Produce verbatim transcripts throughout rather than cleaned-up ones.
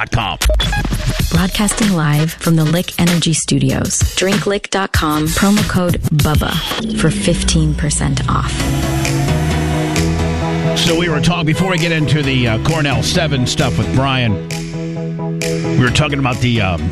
dot com. Broadcasting live from the Lick Energy Studios. drink lick dot com, promo code BUBBA for fifteen percent off. So we were talking, before we get into the uh, Cornell seven stuff with Brian, we were talking about the um,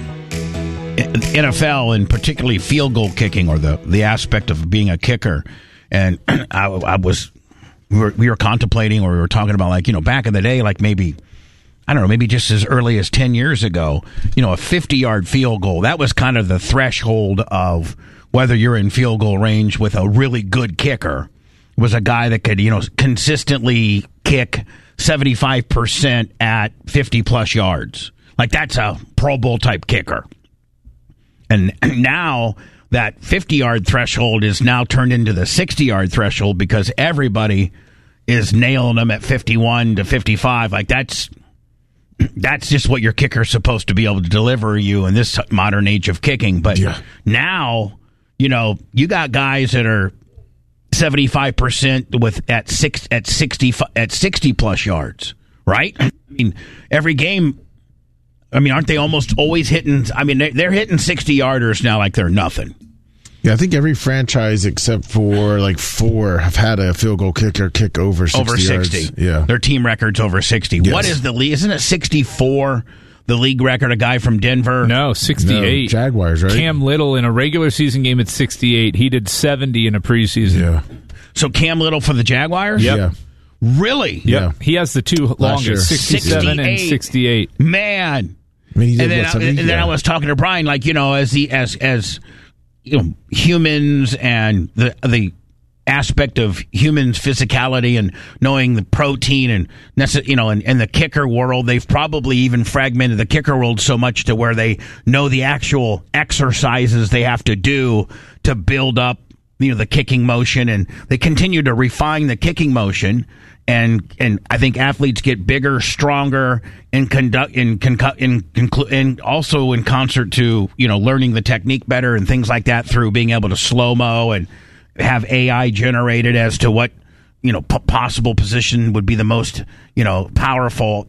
N F L and particularly field goal kicking, or the, the aspect of being a kicker. And I, I was, we were, we were contemplating, or we were talking about, like, you know, back in the day, like maybe, I don't know, maybe just as early as ten years ago, you know, a fifty-yard field goal, that was kind of the threshold of whether you're in field goal range with a really good kicker. It was a guy that could, you know, consistently kick seventy-five percent at fifty-plus yards. Like, that's a Pro Bowl type kicker. And now that fifty-yard threshold is now turned into the sixty-yard threshold because everybody is nailing them at fifty-one to fifty-five. Like, that's... That's just what your kicker's supposed to be able to deliver you in this modern age of kicking. But yeah. Now, you know, you got guys that are seventy-five percent with at six at sixty at sixty plus yards, right? I mean, every game. I mean, aren't they almost always hitting? I mean, they're hitting sixty yarders now like they're nothing. Yeah, I think every franchise except for like four have had a field goal kicker kick over sixty over sixty. Yards. Yeah, their team record's over sixty. Yes. What is the league? Isn't it sixty-four? The league record, a guy from Denver? No, sixty-eight. No, Jaguars, right? Cam Little in a regular season game at sixty-eight. He did seventy in a preseason. Yeah. So Cam Little for the Jaguars? Yep. Yeah. Really? Yep. Yeah. He has the two longest, sixty-seven and sixty-eight. Man. I mean, and then, what, I, and then I was talking to Brian, like, you know, as the as as you know, humans and the the aspect of humans' physicality and knowing the protein and you know, and, and the kicker world, they've probably even fragmented the kicker world so much to where they know the actual exercises they have to do to build up, you know, the kicking motion, and they continue to refine the kicking motion. And and I think athletes get bigger, stronger, and conduct in concu- in conclu- and also in concert to, you know, learning the technique better and things like that through being able to slow mo and have A I generated as to what, you know, p- possible position would be the most, you know, powerful.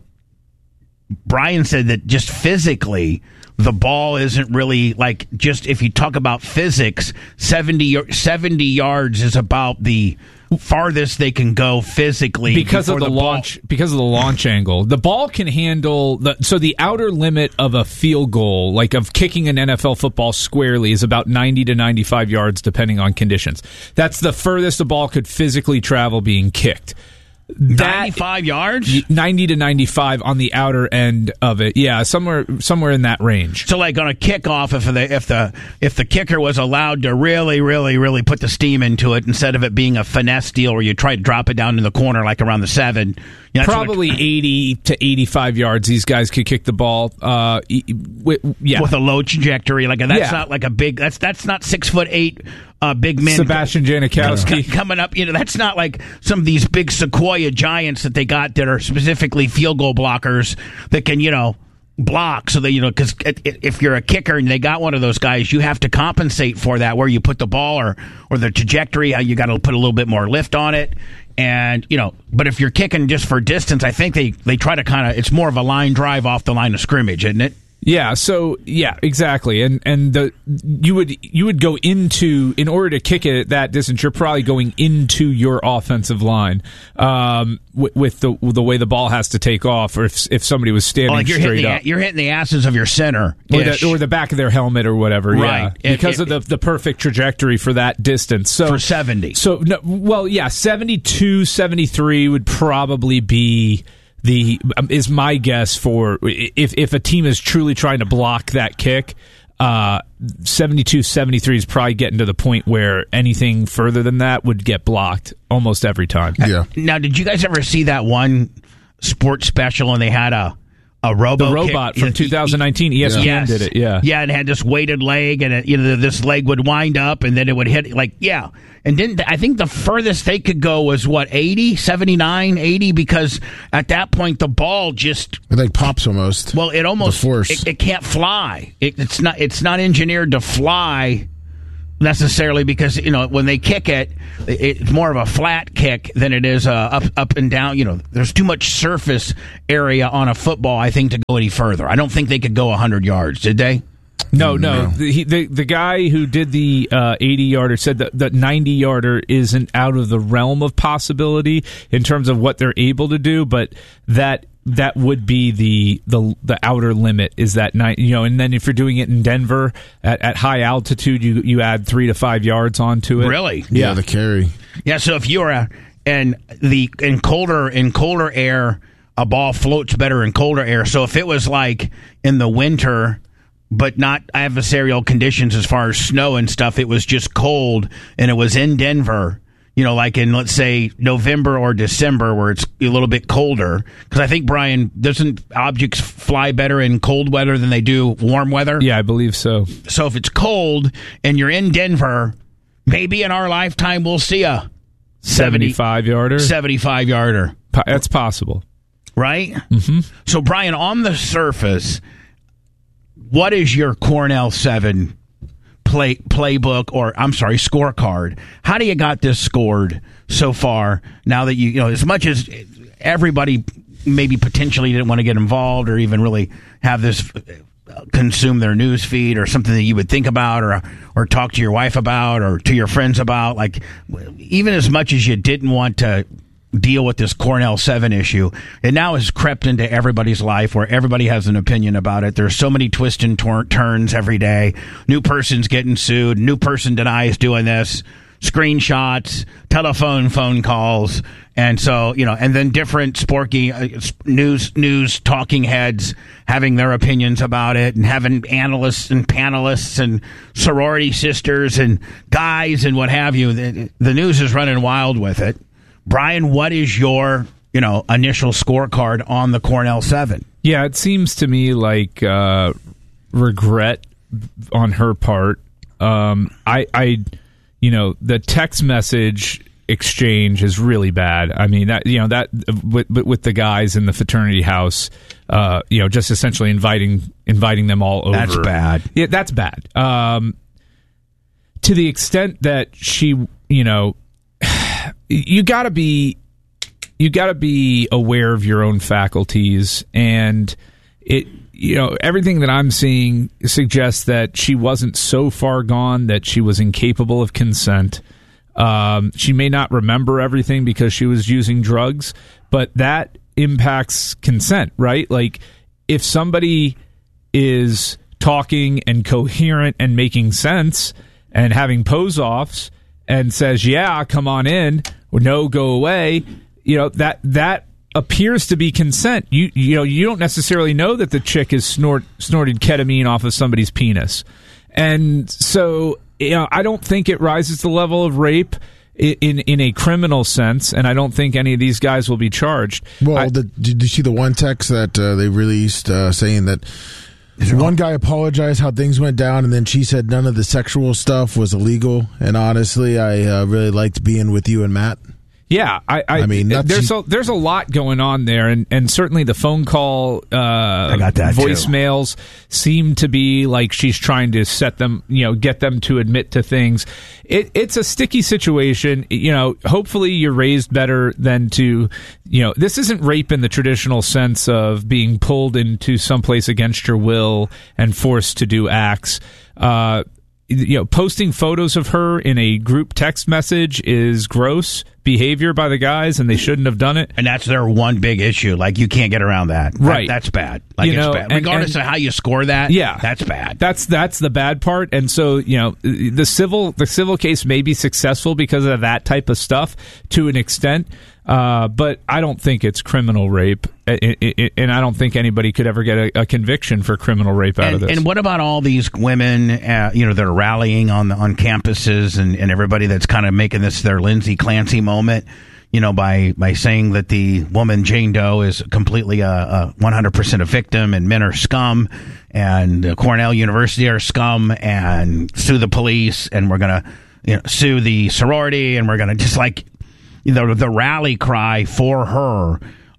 Brian said that just physically, the ball isn't really like, just if you talk about physics, seventy, seventy yards is about the farthest they can go physically because of the, the launch ball. Because of the launch angle. The ball can handle the, so the outer limit of a field goal, like of kicking an N F L football squarely, is about ninety to ninety-five yards depending on conditions. That's the furthest the ball could physically travel being kicked. ninety-five yards? ninety to ninety-five on the outer end of it. Yeah, somewhere somewhere in that range. So like on a kickoff, if the if the if the kicker was allowed to really, really, really put the steam into it, instead of it being a finesse deal where you try to drop it down in the corner like around the seven. You know, probably what, eighty to eighty-five yards these guys could kick the ball. Uh, yeah. With a low trajectory. Like that's yeah. not like a big that's that's not six foot eight uh, big men. Sebastian Janikowski coming up, you know, that's not like some of these big Sequoia giants that they got that are specifically field goal blockers that can, you know, block. So that, you know, because if you're a kicker and they got one of those guys, you have to compensate for that, where you put the ball or or the trajectory, how you got to put a little bit more lift on it. And, you know, but if you're kicking just for distance, I think they, they try to kind of, it's more of a line drive off the line of scrimmage, isn't it? Yeah, so yeah, exactly. And and the you would you would go into, in order to kick it at that distance, you're probably going into your offensive line um, with, with the with the way the ball has to take off, or if if somebody was standing oh, like you're straight hitting up, the, you're hitting the asses of your center, or the, or the back of their helmet or whatever, right? Yeah, because it, of the the perfect trajectory for that distance. So for seventy. So no, well, yeah, seventy-two, seventy-three would probably be the um, is my guess for if if a team is truly trying to block that kick. Uh, seventy-two, seventy-three is probably getting to the point where anything further than that would get blocked almost every time. Yeah. Now, did you guys ever see that one sports special and they had a a robo the robot kick? from two thousand nineteen? E S P N yes. did it. Yeah, yeah, and it had this weighted leg, and it, you know, this leg would wind up, and then it would hit. Like, yeah. And didn't I think the furthest they could go was what, eighty, seventy-nine, eighty, because at that point the ball just it like pops almost. Well, it almost the force. It, it can't fly. It, it's not it's not engineered to fly necessarily because, you know, when they kick it, it's more of a flat kick than it is uh, up up and down. You know, there's too much surface area on a football, I think, to go any further. I don't think they could go one hundred yards, did they? No, no. The, he, the the guy who did the uh, eighty-yarder said that the ninety-yarder isn't out of the realm of possibility in terms of what they're able to do, but that that would be the the the outer limit is that nine, you know. And then if you're doing it in Denver at, at high altitude, you you add three to five yards onto it. Really? Yeah, Yeah. the carry. Yeah. So if you're a and the in colder in colder air, a ball floats better in colder air. So if it was like in the winter, but not adversarial conditions as far as snow and stuff, it was just cold and it was in Denver. You know, like in, let's say, November or December where it's a little bit colder. Because I think, Brian, doesn't objects fly better in cold weather than they do warm weather? Yeah, I believe so. So if it's cold and you're in Denver, maybe in our lifetime we'll see a seventy-five-yarder? seventy-five-yarder. Po- That's possible. Right? Mm-hmm. So, Brian, on the surface, what is your Cornell seven play playbook, or I'm sorry, scorecard? How do you got this scored so far? Now that you, you know, as much as everybody maybe potentially didn't want to get involved or even really have this consume their news feed or something that you would think about or or talk to your wife about or to your friends about, like even as much as you didn't want to deal with this Cornell seven issue, it now has crept into everybody's life where everybody has an opinion about it. There's so many twists and tor- turns every day. New person's getting sued. New person denies doing this. Screenshots, telephone phone calls. And so, you know, and then different sporky uh, news, news talking heads having their opinions about it and having analysts and panelists and sorority sisters and guys and what have you. The, the news is running wild with it. Brian, what is your, you know, initial scorecard on the Cornell seven? Yeah, it seems to me like uh, regret on her part. Um, I, I, you know, the text message exchange is really bad. I mean, that you know that with, with the guys in the fraternity house, uh, you know, just essentially inviting inviting them all over. That's bad. Yeah, that's bad. Um, to the extent that she, you know. You gotta be, you gotta be aware of your own faculties, and it, you know, everything that I'm seeing suggests that she wasn't so far gone that she was incapable of consent. Um, she may not remember everything because she was using drugs, but that impacts consent, right? Like, if somebody is talking and coherent and making sense and having pose-offs and says, yeah, come on in, or no, go away, you know, that that appears to be consent. You you know, you don't necessarily know that the chick is snort snorted ketamine off of somebody's penis. And so, you know, I don't think it rises to the level of rape in in a criminal sense, and I don't think any of these guys will be charged. Well, I, the, did you see the one text that uh, they released uh, saying that one guy apologized how things went down, and then she said none of the sexual stuff was illegal. And honestly, I uh, really liked being with you and Matt. Yeah, I, I, I mean, there's a there's a lot going on there, and, and certainly the phone call, uh, I got that voicemails too. seem to be like she's trying to set them, you know, get them to admit to things. It, it's a sticky situation. You know, hopefully you're raised better than to, you know, this isn't rape in the traditional sense of being pulled into someplace against your will and forced to do acts. Uh, you know, posting photos of her in a group text message is gross behavior by the guys, and they shouldn't have done it. And that's their one big issue. Like, you can't get around that. Right. That, that's bad. Like, you it's know, bad. and, Regardless and, of how you score that, yeah, that's bad. That's that's the bad part. And so, you know, the civil the civil case may be successful because of that type of stuff to an extent. Uh, but I don't think it's criminal rape, and I don't think anybody could ever get a, a conviction for criminal rape out and, of this. And what about all these women, uh, you know, that are rallying on the, on campuses, and, and everybody that's kind of making this their Lindsay Clancy moment, you know, by, by saying that the woman Jane Doe is completely a, a one hundred percent a victim, and men are scum, and uh, Cornell University are scum, and sue the police, and we're going to, you know, sue the sorority, and we're going to just like, you know, the rally cry for her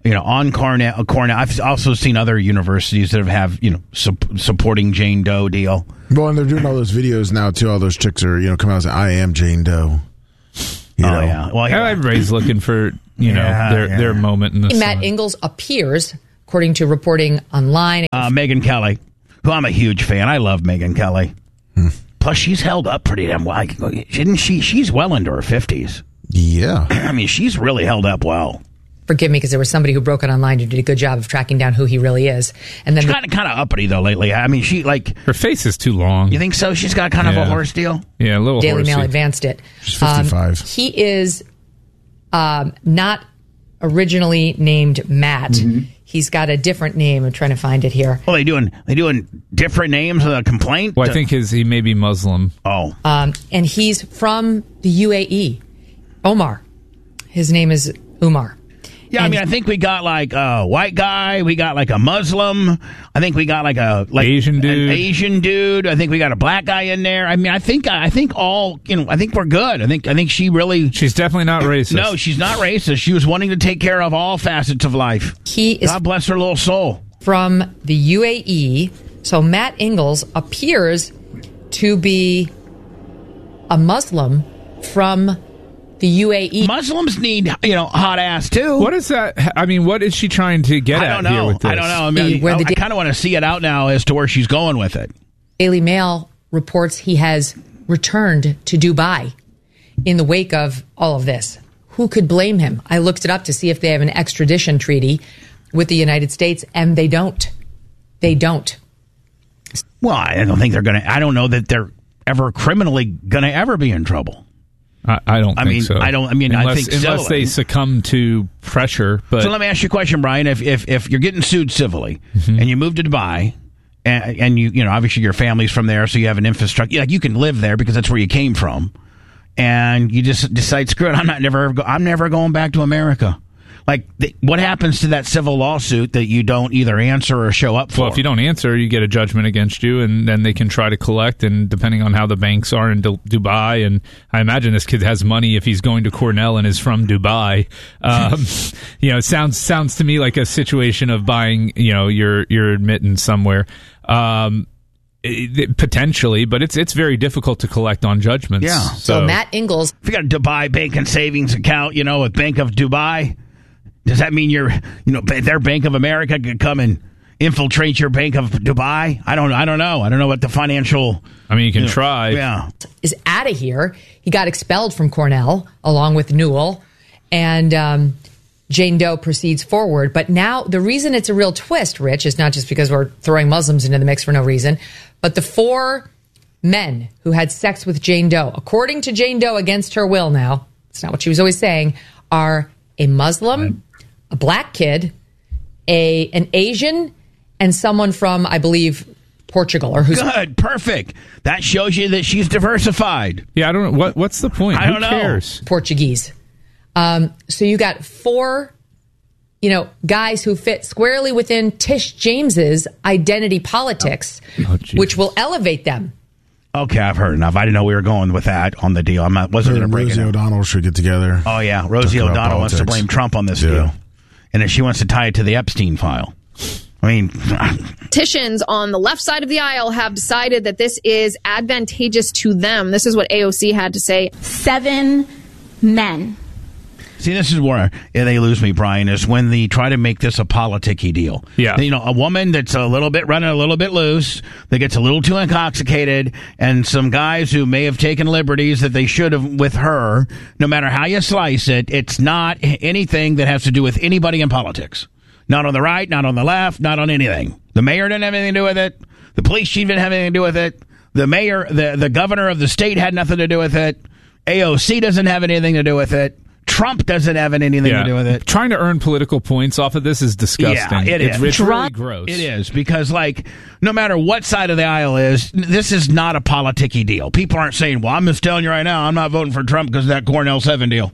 you know, on Cornell. Cornell. I've also seen other universities that have, have you know, su- supporting Jane Doe deal. Well, and they're doing all those videos now, too. All those chicks are, you know, coming out and saying, I am Jane Doe. You oh, know? yeah. Well, yeah. Everybody's looking for, you know, yeah, their, yeah. their moment in the Matt sun. Ingalls appears, according to reporting online. Uh, Megyn Kelly, who I'm a huge fan. I love Megyn Kelly. Hmm. Plus, she's held up pretty damn well. Shouldn't she? She's well into her fifties. Yeah. I mean, she's really held up well. Forgive me, because there was somebody who broke it online who did a good job of tracking down who he really is. And then She's the- kind of kind of uppity though lately. I mean, she like. Her face is too long. You think so? She's got kind of Yeah. a horse deal. Yeah, a little Daily horsey. Mail advanced it. She's fifty-five. Um, he is um, not originally named Matt. Mm-hmm. He's got a different name. I'm trying to find it here. Well, they doing they doing different names of the complaint. Well, I think his he may be Muslim. Oh, Um, and he's from the U A E. Omar. His name is Umar. yeah. I mean, I think we got like a white guy. We got like a Muslim. I think we got like a like Asian dude. An Asian dude. I think we got a black guy in there. I mean, I think I think all you know. I think we're good. I think I think she really. She's definitely not racist. No, she's not racist. She was wanting to take care of all facets of life. He is God bless her little soul. from the U A E. So Matt Ingalls appears to be a Muslim from the U A E. Muslims need, you know, hot ass too. What is that? I mean, what is she trying to get I at don't here know. with this? I don't know. I mean, The- where I, the I da- kind of want to see it out now as to where she's going with it. Daily Mail reports he has returned to Dubai in the wake of all of this. Who could blame him? I looked it up to see if they have an extradition treaty with the United States, and they don't. They don't. Well, I don't think they're going to. I don't know that they're ever criminally going to ever be in trouble. I, I don't I think mean, so. I don't- I mean, I unless, think unless so. they succumb to pressure. But So let me ask you a question, Brian. If if, if you're getting sued civilly Mm-hmm. and you move to Dubai, and, and you you know obviously your family's from there, so you have an infrastructure. Like you can live there because that's where you came from, and you just decide, screw it, I'm not never go, I'm never going back to America. Like, the, what happens to that civil lawsuit that you don't either answer or show up for? well, if you don't answer, you get a judgment against you, and then they can try to collect. And depending on how the banks are in Du- Dubai, and I imagine this kid has money if he's going to Cornell and is from Dubai. Um, you know, it sounds sounds to me like a situation of buying, you know, your your admittance somewhere. Um, it- it- potentially, but it's it's very difficult to collect on judgments. Yeah. So, So, Matt Ingalls if you got a Dubai bank and savings account, you know, with Bank of Dubai, does that mean you're, you know, their Bank of America could come and infiltrate your Bank of Dubai? I don't, I don't know. I don't know what the financial. I mean, you can you know, try. Yeah. is out of here. He got expelled from Cornell along with Newell, and um, Jane Doe proceeds forward. But now the reason it's a real twist, Rich, is not just because we're throwing Muslims into the mix for no reason, but the four men who had sex with Jane Doe, according to Jane Doe against her will now, it's not what she was always saying, are a Muslim, a black kid, a an Asian, and someone from, I believe, Portugal, or who's Good. Perfect. That shows you that she's diversified. Yeah, I don't know. What, what's the point? I Who don't know. cares? Portuguese. Um, so you got four, you know, guys who fit squarely within Tish James's identity politics, Oh, geez. which will elevate them. Okay, I've heard enough. I didn't know we were going with that on the deal. I wasn't Her going to and break Rosie it. up. O'Donnell should get together. Oh yeah, Rosie Talk about O'Donnell wants to politics. blame Trump on this Yeah. deal, and then she wants to tie it to the Epstein file. I mean, Politicians on the left side of the aisle have decided that this is advantageous to them. This is what A O C had to say. Seven men. see, this is where they lose me, Brian, is when they try to make this a politicky deal. Yeah. You know, a woman that's a little bit running a little bit loose, that gets a little too intoxicated, and some guys who may have taken liberties that they should have with her, no matter how you slice it, it's not anything that has to do with anybody in politics. Not on the right, not on the left, not on anything. The mayor didn't have anything to do with it. The police chief didn't have anything to do with it. The mayor, the, the governor of the state had nothing to do with it. A O C doesn't have anything to do with it. Trump doesn't have anything Yeah. to do with it. Trying to earn political points off of this is disgusting. Yeah, it it's, is. It's really Drop- gross. It is, because, like, no matter what side of the aisle is, this is not a politicky deal. People aren't saying, well, I'm just telling you right now, I'm not voting for Trump because of that Cornell seven deal.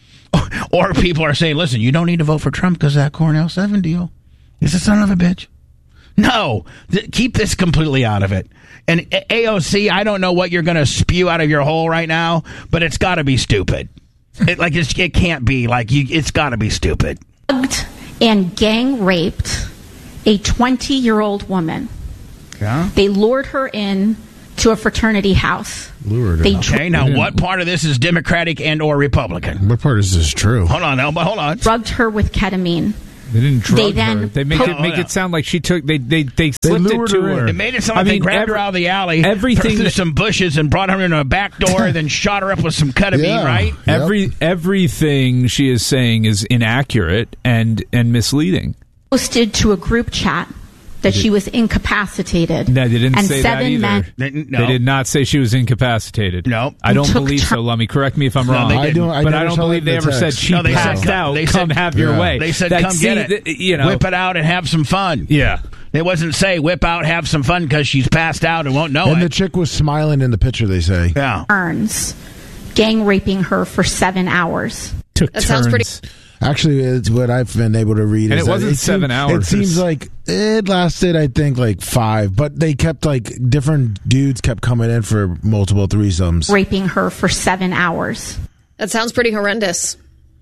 Or people are saying, listen, you don't need to vote for Trump because of that Cornell seven deal. He's a son of a bitch. No, th- keep this completely out of it. And A O C, I don't know what you're going to spew out of your hole right now, but it's got to be stupid. It, like, it's, it can't be. Like, you, it's got to be stupid. and gang raped a twenty-year-old woman. Yeah. They lured her in to a fraternity house. Lured her. They Okay, now what part of this is Democratic and or Republican? What part is this true? Hold on, Elba, hold on. drugged her with ketamine. They didn't drug They her. then They make po- it make Oh, no. it sound like she took. They they they They slipped it lured to her in. her. It made it sound I like they mean, grabbed every- her out of the alley, everything through that- some bushes, and brought her into a back door, then shot her up with some ketamine, Yeah. right? Yep. Every everything she is saying is inaccurate and and misleading. Posted to a group chat that she was incapacitated. No, they didn't and say seven that either. men. They- no. They did not say she was incapacitated. No. I don't Took believe tur- so. Lummy, correct me if I'm No, wrong. they I didn't. don't. I but never I don't saw believe that they in the ever said text. she No, they said passed come- out. they come said- have your Yeah. way. They said, That come see, get it. th- You know, Whip it out and have some fun. yeah. It wasn't say whip out, have some fun because she's passed out and won't know And it. the chick was smiling in the picture, they say. yeah. Burns, gang raping her for seven hours. Took That turns. sounds pretty- Actually, it's what I've been able to read. And is it that wasn't seven seemed- hours. It seems like it lasted, I think, like five. But they kept, like, different dudes kept coming in for multiple threesomes. Raping her for seven hours. That sounds pretty horrendous.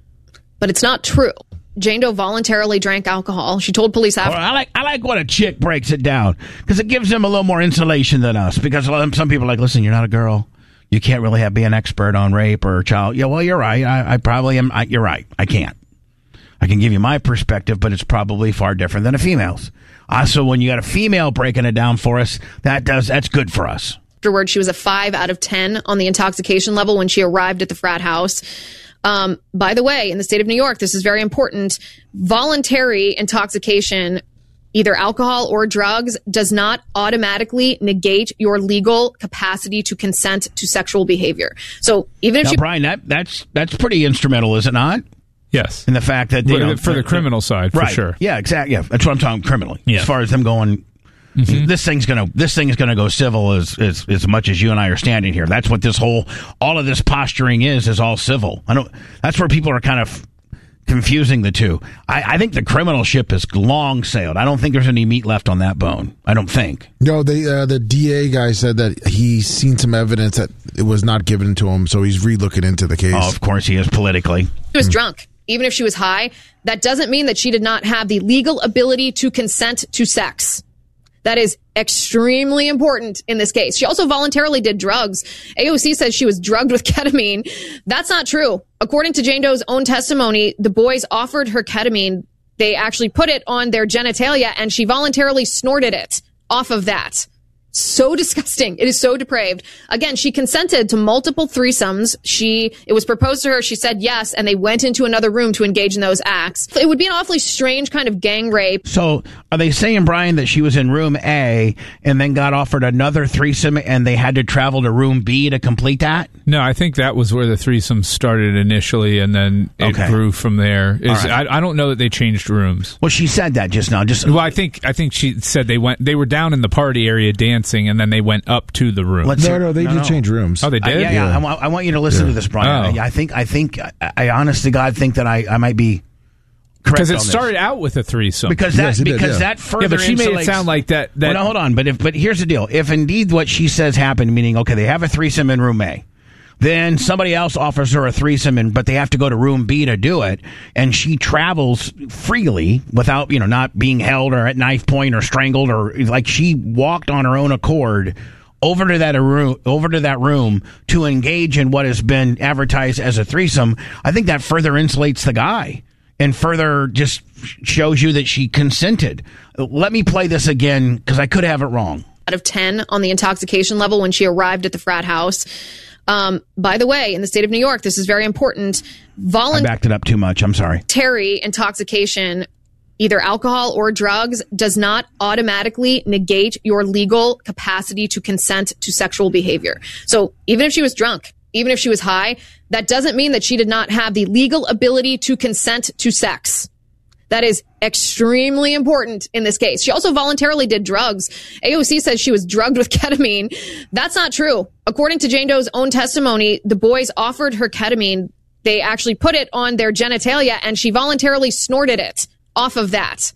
But it's not true. Jane Doe voluntarily drank alcohol. She told police after. Well, I like I like when a chick breaks it down because it gives them a little more insulation than us. Because a lot of- some people are like, listen, you're not a girl. You can't really have, be an expert on rape or child. Yeah, well, you're right. I, I probably am. I, you're right. I can't. I can give you my perspective, but it's probably far different than a female's. Also, when you got a female breaking it down for us, that does that's good for us. Afterward, she was a five out of ten on the intoxication level when she arrived at the frat house. Um, by the way, in the state of New York, this is very important. Voluntary intoxication, either alcohol or drugs, does not automatically negate your legal capacity to consent to sexual behavior. So even if Now, you Brian, that that's that's pretty instrumental, is it not? Yes. In the fact that they For the- don't- for the criminal side, for right? sure. Yeah, exactly. Yeah, that's what I'm talking criminally. Yeah. As far as them going. This thing's gonna this thing is gonna go civil as, as as much as you and I are standing here. That's what this whole all of this posturing is is all civil. I don't. That's where people are kind of confusing the two. I, I think the criminal ship is long sailed. I don't think there's any meat left on that bone. I don't think. No, they, uh, the D A guy said that he's seen some evidence that it was not given to him, so he's re-looking into the case. Oh, of course he is politically. she was drunk, even if she was high, that doesn't mean that she did not have the legal ability to consent to sex. That is extremely important in this case. She also voluntarily did drugs. A O C says she was drugged with ketamine. That's not true. According to Jane Doe's own testimony, the boys offered her ketamine. They actually put it on their genitalia and she voluntarily snorted it off of that. So disgusting. It is so depraved. Again, she consented to multiple threesomes. She, it was proposed to her. She said yes, and they went into another room to engage in those acts. It would be an awfully strange kind of gang rape. So are they saying, Brian, that she was in room A and then got offered another threesome and they had to travel to room B to complete that? No, I think that was where the threesome started initially, and then it Okay. grew from there. Is All right. I, I don't know that they changed rooms. Well, she said that just now. Just Well, I think I think she said they went. They were down in the party area dancing, and then they went up to the room. Let's No, hear- no, they no, did no. change rooms. Oh, they Uh, did. yeah, yeah. I, wa- I want you to listen to this, Brian. Oh. I, I think, I think, I, I honest to God think that I, I might be correct Because on it this. started out with a threesome. because that Yes, it did, because yeah. that further yeah, but she made it insulates- sound like that. That well, no, hold on. But if but here's the deal: if indeed what she says happened, meaning okay, they have a threesome in room A, then somebody else offers her a threesome, and but they have to go to room B to do it, and she travels freely without you know not being held or at knife point or strangled or like she walked on her own accord over to that room over to that room to engage in what has been advertised as a threesome. I think that further insulates the guy and further just shows you that she consented. Let me play this again because I could have it wrong. Out of ten on the intoxication level when she arrived at the frat house. Um, by the way, in the state of New York, this is very important. I Voluntary backed it up too much. I'm sorry. intoxication, either alcohol or drugs, does not automatically negate your legal capacity to consent to sexual behavior. So even if she was drunk, even if she was high, that doesn't mean that she did not have the legal ability to consent to sex. That is extremely important in this case. She also voluntarily did drugs. A O C says she was drugged with ketamine. That's not true. According to Jane Doe's own testimony, the boys offered her ketamine. They actually put it on their genitalia and she voluntarily snorted it off of that.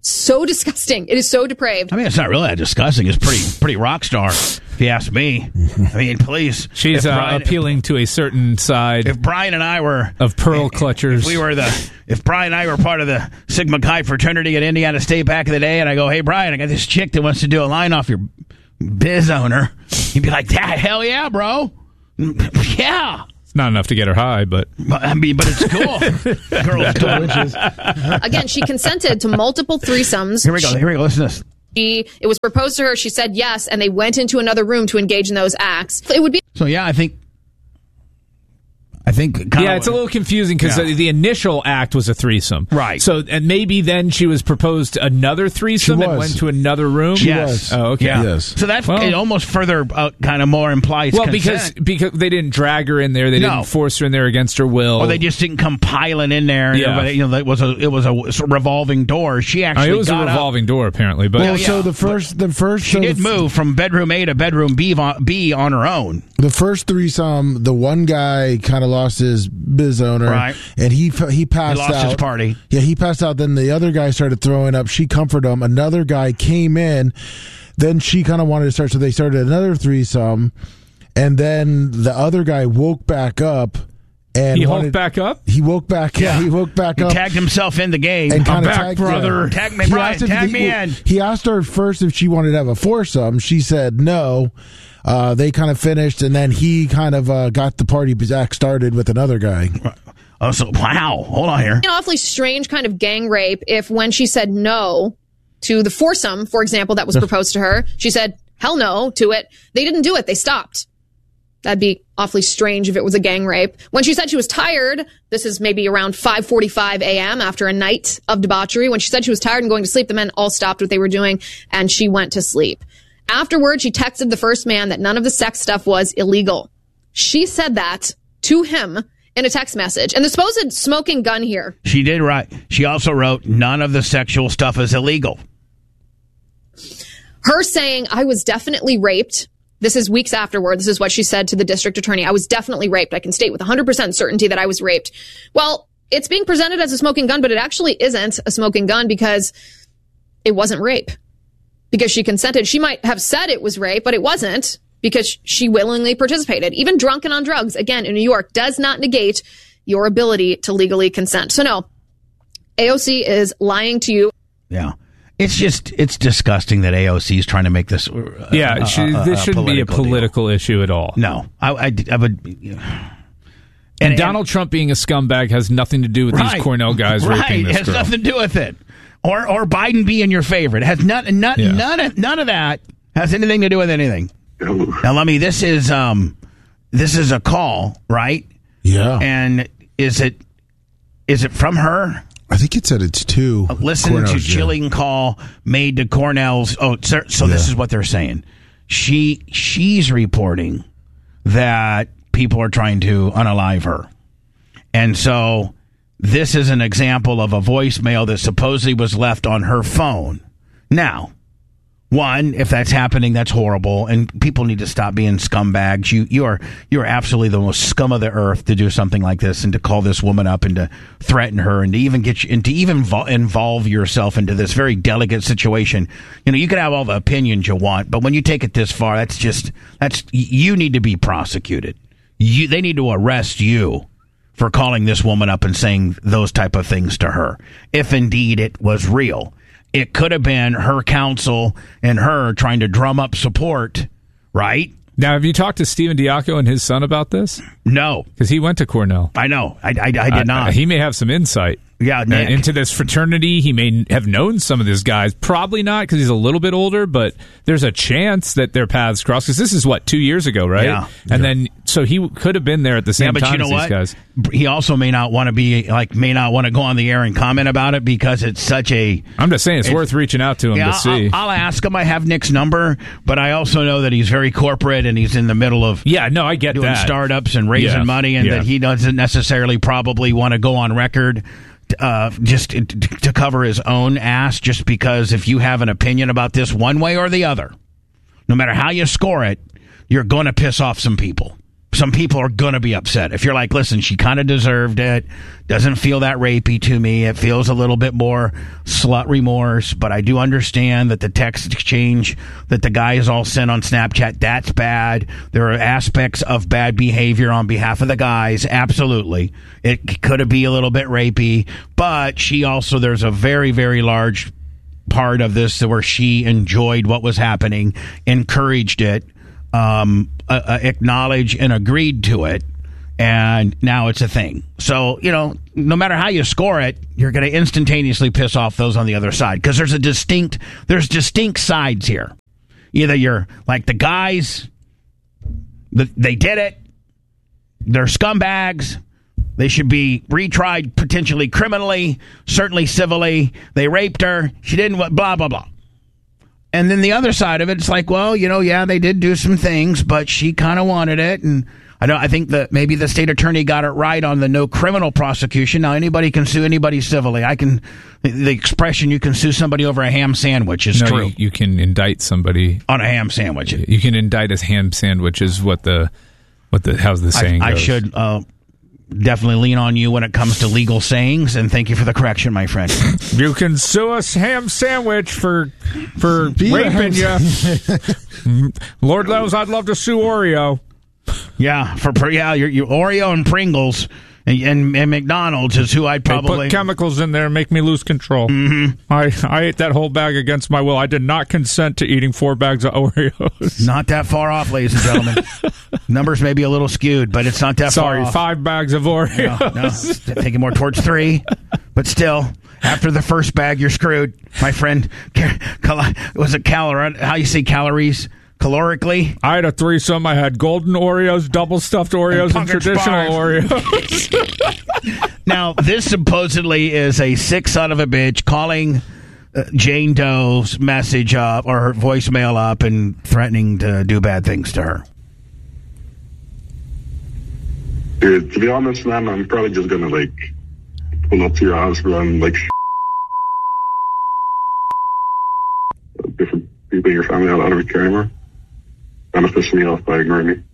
So disgusting. It is so depraved. I mean, it's not really that disgusting. It's pretty pretty rock star, if you ask me. I mean, please. She's If uh, Brian- appealing to a certain side If Brian and I were of pearl clutchers. If we were the, if Brian and I were part of the Sigma Chi fraternity at Indiana State back in the day, and I go, "Hey, Brian, I got this chick that wants to do a line off your biz owner," he'd be like, "That hell yeah, bro, yeah." Not enough to get her high, but But, I mean, but it's cool. Girls do. Again, she consented to multiple threesomes. Here we go. Here we go. Listen to this. She, it was proposed to her. She said yes, and they went into another room to engage in those acts. It would be So yeah, I think, I think, kinda, yeah, it's a little confusing because Yeah. the initial act was a threesome, Right. So, and maybe then she was proposed another threesome She and was. went to another room. She Yes. was. Oh, okay. Yeah. Yes. So that Well- it almost further uh, kind of more implies Well, consent. because because they didn't drag her in there, they No. didn't force her in there against her will. Or they just didn't come piling in there. Yeah. Everybody- you know, it was a it was a revolving door. She I actually mean, it was a got up. revolving door apparently, but Well, yeah, so the first, the first, She so did the, move from bedroom A to bedroom B on, B on her own. the first threesome, the one guy kind of lost his biz owner, Right. and he he passed He lost out. his party. Yeah, he passed out. Then the other guy started throwing up. She comforted him. Another guy came in. Then she kind of wanted to start, so they started another threesome, and then the other guy woke back up and he wanted, hulked back up. He woke back. Yeah, Yeah. he woke back He up. tagged himself in the game. and I'm kind of back, tagged, brother. yeah. Tag me, He Brian. asked if Tag he- me in. He asked her first if she wanted to have a foursome. She said no. Uh, they kind of finished, and then he kind of uh, got the party back started with another guy. Oh, so wow. Hold on here. an awfully strange kind of gang rape if when she said no to the foursome, for example, that was proposed to her, she said hell no to it. They didn't do it. They stopped. That'd be awfully strange if it was a gang rape. When she said she was tired, this is maybe around five forty-five a.m. after a night of debauchery. When she said she was tired and going to sleep, the men all stopped what they were doing and she went to sleep. Afterward, she texted the first man that none of the sex stuff was illegal. She said that to him in a text message. And the supposed smoking gun here. She did right. She also wrote, none of the sexual stuff is illegal. Her saying, I was definitely raped. This is weeks afterward. This is what she said to the district attorney. I was definitely raped. I can state with one hundred percent certainty that I was raped. Well, it's being presented as a smoking gun, but it actually isn't a smoking gun because it wasn't rape. Because she consented. She might have said it was rape, but it wasn't because she willingly participated. Even drunk and on drugs, again, in New York, does not negate your ability to legally consent. So no, A O C is lying to you. Yeah. It's just, it's disgusting that A O C is trying to make this. Uh, Yeah, uh, she, uh, this uh, shouldn't be a political deal. political issue at all. No. I, I, I would. And, And- Donald Trump being a scumbag has nothing to do with Right. these Cornell guys right. raping this It has girl. nothing to do with it. Or or Biden being your favorite. It has not, not, Yeah. none, of, none of that has anything to do with anything. Now, let me, this is, um, this is a call, right? Yeah, And is it, is it from her? I think it said it's two. Listen to Cornell's, yeah. chilling call made to Cornell's. Oh, so, so this Yeah. is what they're saying. She she's reporting that people are trying to unalive her, and so this is an example of a voicemail that supposedly was left on her phone. Now, one, if that's happening, that's horrible, and people need to stop being scumbags. You you are you are absolutely the most scum of the earth to do something like this and to call this woman up and to threaten her and to even get you, and to even vo- involve yourself into this very delicate situation. You know, you can have all the opinions you want, but when you take it this far, that's just that's you need to be prosecuted. You they need to arrest you for calling this woman up and saying those type of things to her, if indeed it was real. It could have been her counsel and her trying to drum up support, right? Now, have you talked to Stephen Diaco and his son about this? No, Because he went to Cornell. I know. I, I, I did not. Uh, he may have some insight. Yeah, uh, Nick. into this fraternity. He may have known some of these guys. Probably not because he's a little bit older, but there's a chance that their paths cross. Because this is, what, two years ago, right? Yeah. And then, so he could have been there at the same yeah, but time you know as what? these guys. He also may not want to be like may not want to go on the air and comment about it because it's such a. I'm just saying it's, It's- worth reaching out to him Yeah, to see. I'll, I'll ask him. I have Nick's number, but I also know that he's very corporate and he's in the middle of yeah, no, I get doing that. startups and raising Yeah, money, and yeah. that he doesn't necessarily probably want to go on record uh, just to, to cover his own ass. Just because if you have an opinion about this one way or the other, no matter how you score it, you're going to piss off some people. some people are going to be upset. If you're like, listen, she kind of deserved it. Doesn't feel that rapey to me. It feels a little bit more slut remorse, but I do understand that the text exchange that the guys all sent on Snapchat, that's bad. There are aspects of bad behavior on behalf of the guys. Absolutely. It could be a little bit rapey, but she also, there's a very, very large part of this where she enjoyed what was happening, encouraged it, um, uh, acknowledged and agreed to it, and now it's a thing. So, you know, no matter how you score it, you're going to instantaneously piss off those on the other side, because there's a distinct, there's distinct sides here. Either you're like the guys, they did it, they're scumbags, they should be retried potentially criminally, certainly civilly, they raped her, she didn't, blah, blah, blah. And then the other side of it, it's like, well, you know, yeah, they did do some things, but she kind of wanted it. And I don't, I think that maybe the state attorney got it right on the no criminal prosecution. Now, anybody can sue anybody civilly. I can, the expression you can sue somebody over a ham sandwich is no, true. You, you can indict somebody on a ham sandwich. You can indict a ham sandwich is what the, what the, how's the saying I, goes. I should, uh, definitely lean on you when it comes to legal sayings, and thank you for the correction, my friend. You can sue us ham sandwich for for Be raping you. Lord knows I'd love to sue Oreo. Yeah, for yeah, your, your Oreo and Pringles and, and, and McDonald's is who I'd probably... They put chemicals in there and make me lose control. Mm-hmm. I, I ate that whole bag against my will. I did not consent to eating four bags of Oreos. Not that far off, ladies and gentlemen. Numbers may be a little skewed, but it's not that Sorry, far off. five bags of Oreos. No, no. Thinking more towards three. But still, after the first bag, you're screwed, my friend. Cal- was it calorie? How you say calories? Calorically? I had a threesome. I had golden Oreos, double stuffed Oreos, and, and traditional bars. Oreos. Now, this supposedly is a sick son of a bitch calling uh, Jane Doe's message up or her voicemail up and threatening to do bad things to her. Dude, to be honest, man, I'm probably just gonna, like, pull up to your house, bro, and, like, different people in your family. I don't care anymore. Kind of pissing me off by ignoring me.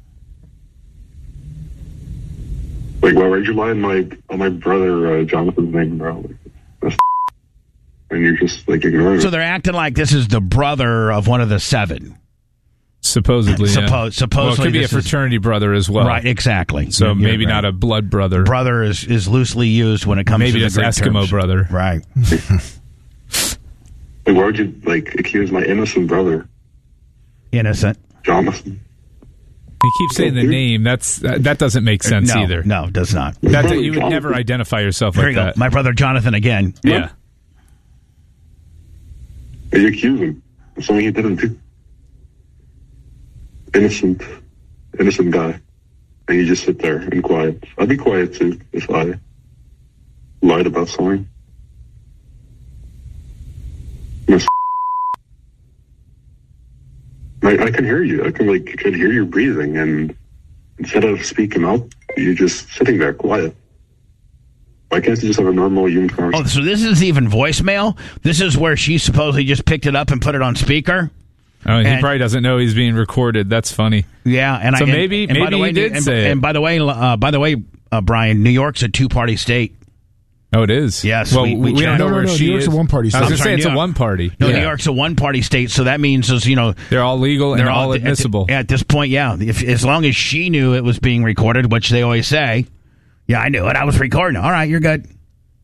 Like, why would you lie on my on my brother uh, Jonathan's name, bro? Like, that's and you're just like ignoring. So they're acting like this is the brother of one of the seven. Supposedly, Suppo- yeah. supposedly, well, it could be a fraternity is, brother as well, right? Exactly. So you're, maybe you're right. Not a blood brother. Brother is, is loosely used when it comes maybe to just the Greek Eskimo terms. brother, right? Like, why would you like accuse my innocent brother? Innocent. Jonathan. You keep saying the name. That's that, that doesn't make sense no, either. No, it does not. That's a, you would never identify yourself There like you that. go. My brother Jonathan again. Yeah. You accuse him of something he didn't do. Innocent, innocent guy, and you just sit there and quiet. I'd be quiet too if I lied about something. I, I can hear you. I can like I can hear you breathing, and instead of speaking up, you're just sitting there quiet. Why can't you just have a normal human conversation? Oh, so this is even voicemail? This is where she supposedly just picked it up and put it on speaker? Oh, he and, probably doesn't know he's being recorded. That's funny. Yeah, and so I, and, maybe and maybe by the way, he did and, say and it. by the way, uh, by the way, uh, Brian, New York's a two-party state. Oh, it is. Yes. Well, we, we, we don't know no, where no, no, she New York's is. a one-party state. I was I'm going to sorry, say it's New a York- one-party. No, yeah. New York's a one-party state, so that means, is, you know, they're all legal and they're all, all admissible. At, at this point, yeah. If, as long as she knew it was being recorded, which they always say, yeah, I knew it. I was recording. All right, you're good.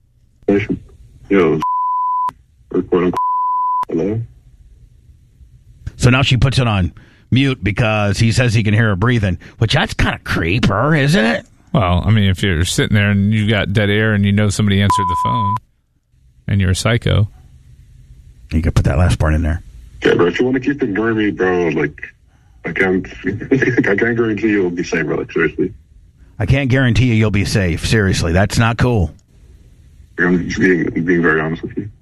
Yo, recording. Hello. So now she puts it on mute because he says he can hear her breathing, which that's kind of creeper, isn't it? Well, I mean, if you're sitting there and you got dead air and you know somebody answered the phone and you're a psycho. You could put that last part in there. Okay, bro, if you want to keep ignoring me, bro, like, I can't, I can't guarantee you'll be safe, bro, like, seriously. I can't guarantee you you'll be safe. Seriously, that's not cool. I'm just being, being very honest with you.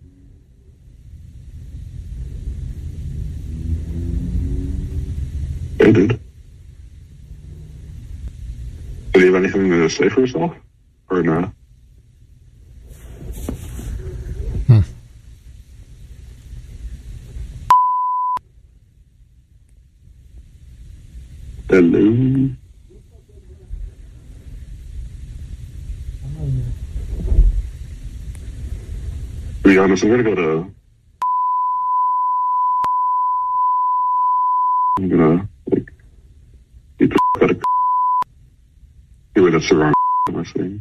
Yeah, dude. Do you have anything to say for yourself? Or not? Hmm. Hello. To be honest, I'm gonna go to. I'm gonna like get the f- out of. Anyway, that's the wrong am I saying.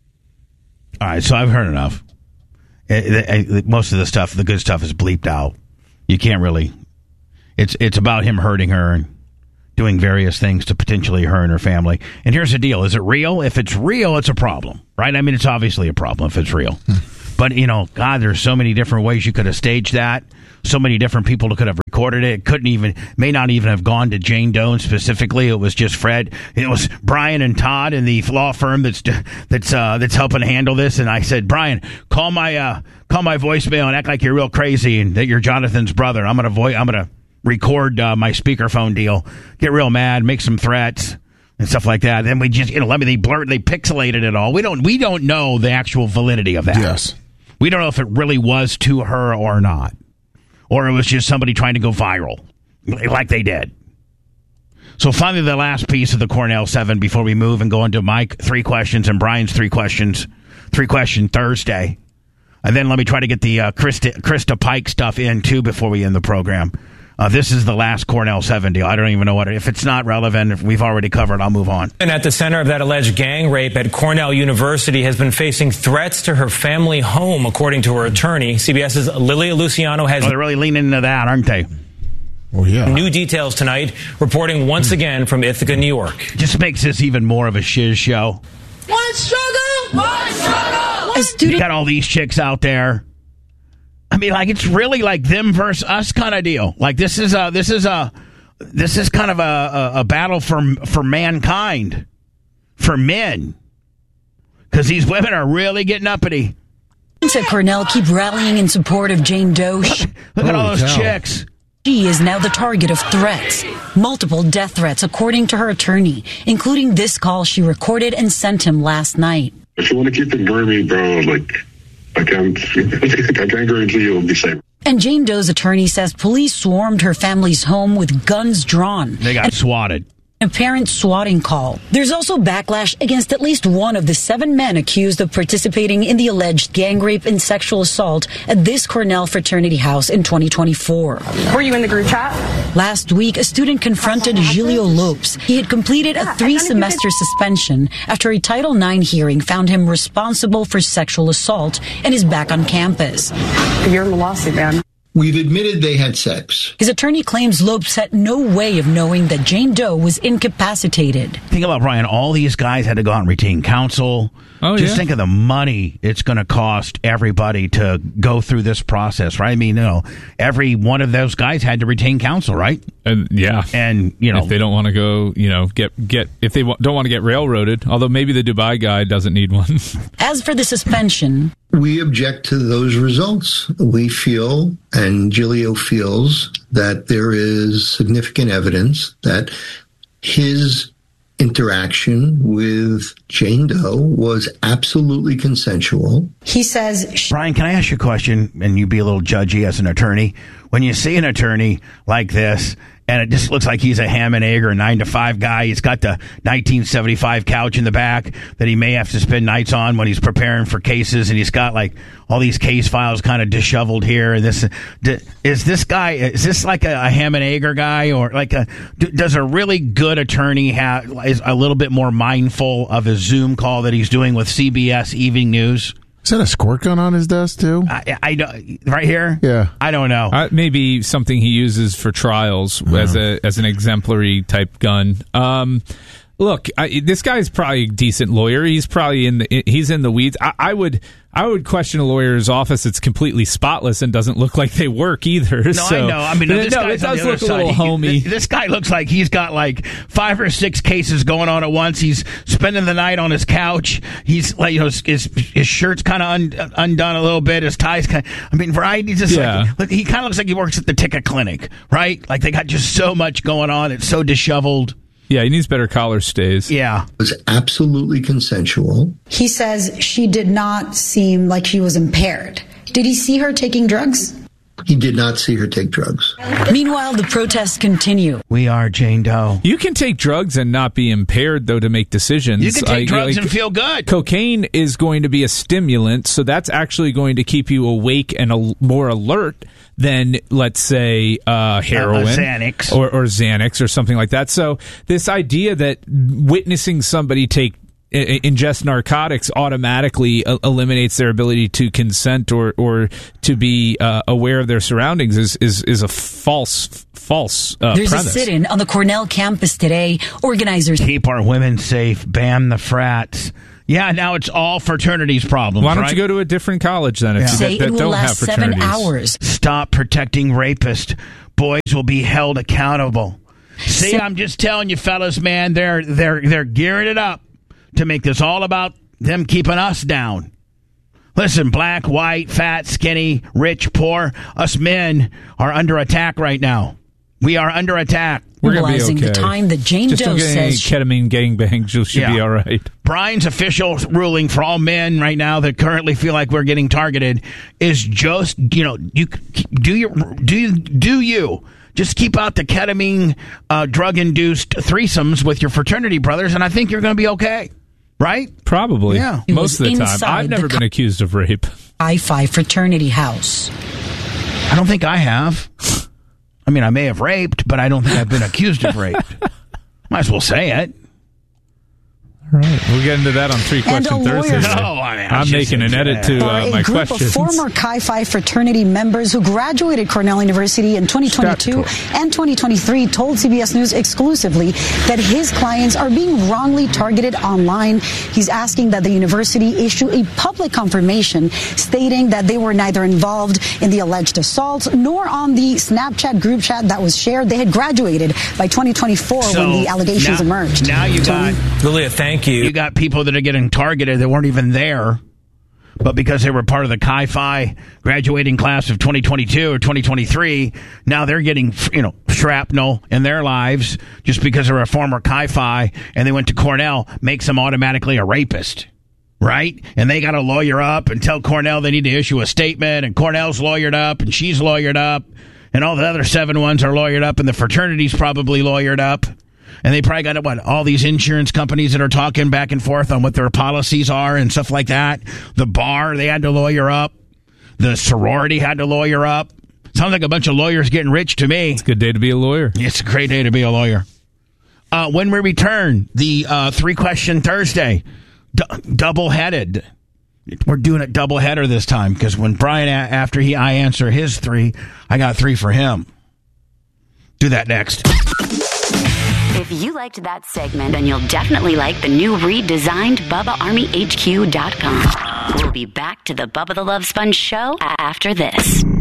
All right, so I've heard enough. It, it, it, most of the stuff, the good stuff, is bleeped out. You can't really. It's it's about him hurting her and doing various things to potentially her and her family. And here's the deal: is it real? If it's real, it's a problem, right? I mean, it's obviously a problem if it's real. But you know, God, there's so many different ways you could have staged that. So many different people could have recorded it. It couldn't even, may not even have gone to Jane Doe specifically. It was just Fred. It was Brian and Todd and the law firm that's that's uh, that's helping handle this. And I said, Brian, call my uh, call my voicemail and act like you're real crazy and that you're Jonathan's brother. I'm gonna voice. I'm gonna record uh, my speakerphone deal. Get real mad. Make some threats and stuff like that. Then we just, you know, let me they blurred, they pixelated it all. We don't we don't know the actual validity of that. Yes. We don't know if it really was to her or not. Or it was just somebody trying to go viral, like they did. So finally, the last piece of the Cornell seven before we move and go into Mike, three questions, and Brian's three questions, three question Thursday. And then let me try to get the uh, Krista, Krista Pike stuff in, too, before we end the program. Uh, this is the last Cornell seven deal. I don't even know what it, if it's not relevant, if we've already covered, I'll move on. And at the center of that alleged gang rape at Cornell University has been facing threats to her family home, according to her attorney. CBS's Lilia Luciano has... Oh, they're really leaning into that, aren't they? Oh, yeah. New details tonight, reporting once again from Ithaca, New York. Just makes this even more of a shiz show. One struggle! One struggle! A student- you got all these chicks out there. I mean, like, it's really like them versus us kind of deal. Like, this is a, this is a, this is kind of a, a, a battle for for mankind, for men, because these women are really getting uppity. At Cornell keep rallying in support of Jane Doe. Look, look at all those cow. chicks. She is now the target of threats, multiple death threats, according to her attorney, including this call she recorded and sent him last night. If you want to keep ignoring me, bro, like. I can't, I can't guarantee you'll be safe. And Jane Doe's attorney says police swarmed her family's home with guns drawn. They got swatted. Apparent swatting call. There's also backlash against at least one of the seven men accused of participating in the alleged gang rape and sexual assault at this Cornell fraternity house in twenty twenty-four. Were you in the group chat? Last week, a student confronted Giulio Lopes. He had completed a three-semester suspension after a Title nine hearing found him responsible for sexual assault and is back on campus. You're in the lawsuit, man. We've admitted they had sex. His attorney claims Lopes had no way of knowing that Jane Doe was incapacitated. Think about, Brian, all these guys had to go out and retain counsel. Oh, Just yeah. think of the money it's going to cost everybody to go through this process, right? I mean, you know, every one of those guys had to retain counsel, right? And yeah. And, you know. If they don't want to go, you know, get, get if they w- don't want to get railroaded, although maybe the Dubai guy doesn't need one. As for the suspension. We object to those results. We feel, and Giulio feels, that there is significant evidence that his interaction with Jane Doe was absolutely consensual. He says... Brian, can I ask you a question, and you be a little judgy as an attorney? When you see an attorney like this, and it just looks like he's a ham and egg or a nine to five guy, he's got the nineteen seventy-five couch in the back that he may have to spend nights on when he's preparing for cases, and he's got like all these case files kind of disheveled here. And this is this guy, is this like a, a ham and egger guy, or like a, does a really good attorney have, is a little bit more mindful of his Zoom call that he's doing with C B S Evening News? Is that a squirt gun on his desk, too? I, I don't, right here? Yeah. I don't know. Uh, maybe something he uses for trials uh-huh. as a as an exemplary type gun. Um, look, I, this guy's probably a decent lawyer. He's probably in the he's in the weeds. I, I would I would question a lawyer's office that's completely spotless and doesn't look like they work either. No, so, I know. I mean, no, this no, it does look a little homey. This guy looks like he's got like five or six cases going on at once. He's spending the night on his couch. He's like, you know, his his, his shirt's kind of un, undone a little bit. His tie's kind of, I mean, variety just yeah. like, look, he kind of looks like he works at the ticket clinic, right? Like they got just so much going on. It's so disheveled. Yeah, he needs better collar stays. Yeah. It was absolutely consensual. He says she did not seem like she was impaired. Did he see her taking drugs? he did not see her take drugs. Meanwhile, the protests continue. We are Jane Doe. You can take drugs and not be impaired, though, to make decisions. You can take I, drugs like, and feel good. Cocaine is going to be a stimulant, so that's actually going to keep you awake and a, more alert than, let's say, uh, heroin uh, Xanax. Or, or Xanax or something like that. So this idea that witnessing somebody take ingest narcotics automatically uh, eliminates their ability to consent or or to be uh, aware of their surroundings is is, is a false false uh, There's premise. a sit-in on the Cornell campus today. Organizers keep our women safe, ban the frats. Yeah, now it's all fraternities problems. Why don't right? you go to a different college then? If Yeah. you, say that, that it will don't last have seven fraternities. hours. Stop protecting rapists. Boys will be held accountable. See, So- I'm just telling you, fellas, man, they're they're they're gearing it up to make this all about them keeping us down. Listen, black, white, fat, skinny, rich, poor, us men are under attack right now. We are under attack. We're going to be Realizing okay. the time that Jane Just Doe don't get any says ketamine gangbangs. You should Yeah. be all right. Brian's official ruling for all men right now that currently feel like we're getting targeted is just, you know, you do your do do you just keep out the ketamine uh, drug-induced threesomes with your fraternity brothers, and I think you're going to be okay. Right? Probably. Yeah. It Most was of the time. inside I've never the been co- accused of rape. Chi-Phi fraternity house. I don't think I have. I mean, I may have raped, but I don't think I've been accused of rape. Might as well say it. All right. We'll get into that on Three And Question a lawyer- Thursday. No, today. I mean, I I'm just making an said edit that. to Or uh, a my group questions. of former Chi-Phi fraternity members who graduated Cornell University in twenty twenty-two Statutory. and twenty twenty-three told C B S News exclusively that his clients are being wrongly targeted online. He's asking that the university issue a public confirmation stating that they were neither involved in the alleged assaults nor on the Snapchat group chat that was shared. They had graduated by twenty twenty-four So when the allegations now, emerged. Now you got Lilia, thank you. you got people that are getting targeted that weren't even there, but because they were part of the Chi-Phi graduating class of twenty twenty-two or twenty twenty-three, now they're getting, you know, shrapnel in their lives just because they're a former Chi-Phi and they went to Cornell makes them automatically a rapist. Right? And they got to lawyer up and tell Cornell they need to issue a statement, and Cornell's lawyered up and she's lawyered up and all the other seven ones are lawyered up and the fraternity's probably lawyered up. And they probably got, what, all these insurance companies that are talking back and forth on what their policies are and stuff like that. The bar, they had to lawyer up. The sorority had to lawyer up. Sounds like a bunch of lawyers getting rich to me. It's a good day to be a lawyer. It's a great day to be a lawyer. Uh, when we return, the uh, three-question Thursday, d- double-headed. We're doing it double-header this time because when Brian, after he I answer his three, I got three for him. Do that next. If you liked that segment, then you'll definitely like the new redesigned Bubba Army H Q dot com. We'll be back to the Bubba the Love Sponge show after this.